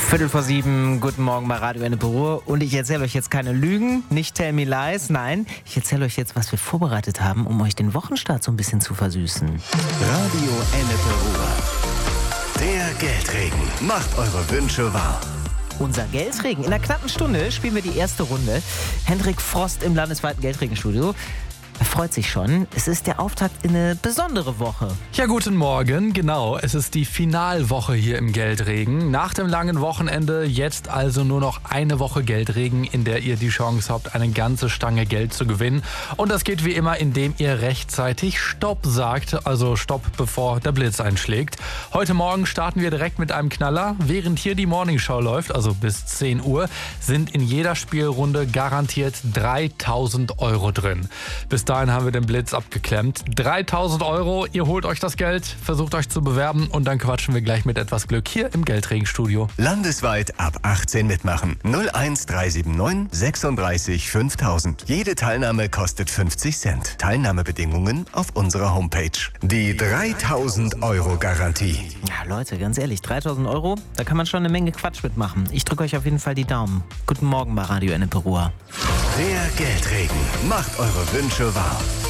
7:15, guten Morgen bei Radio Ennepe. Und ich erzähle euch jetzt keine Lügen, nicht Tell Me Lies, nein, ich erzähle euch jetzt, was wir vorbereitet haben, um euch den Wochenstart so ein bisschen zu versüßen. Radio Ennepe. Der Geldregen macht eure Wünsche wahr. Unser Geldregen. In einer knappen Stunde spielen wir die erste Runde. Hendrik Frost im landesweiten Geldregenstudio. Er freut sich schon. Es ist der Auftakt in eine besondere Woche. Ja, guten Morgen. Genau, es ist die Finalwoche hier im Geldregen. Nach dem langen Wochenende jetzt also nur noch eine Woche Geldregen, in der ihr die Chance habt, eine ganze Stange Geld zu gewinnen. Und das geht wie immer, indem ihr rechtzeitig Stopp sagt, also Stopp, bevor der Blitz einschlägt. Heute Morgen starten wir direkt mit einem Knaller. Während hier die Morningshow läuft, also bis 10 Uhr, sind in jeder Spielrunde garantiert 3.000 Euro drin. Bis dahin haben wir den Blitz abgeklemmt. 3.000 Euro, ihr holt euch das Geld, versucht euch zu bewerben und dann quatschen wir gleich mit etwas Glück hier im Geldregenstudio. Landesweit ab 18 mitmachen. 01379 36 5000. Jede Teilnahme kostet 50 Cent. Teilnahmebedingungen auf unserer Homepage. Die 3.000 Euro Garantie. Ja, Leute, ganz ehrlich, 3.000 Euro, da kann man schon eine Menge Quatsch mitmachen. Ich drücke euch auf jeden Fall die Daumen. Guten Morgen bei Radio Ennepe. Der Geldregen macht eure Wünsche wahr.